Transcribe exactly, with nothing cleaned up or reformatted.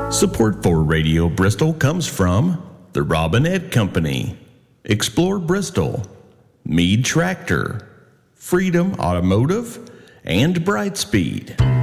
Support for Radio Bristol comes from the Robinette Company, Explore Bristol, Mead Tractor, Freedom Automotive, and Brightspeed.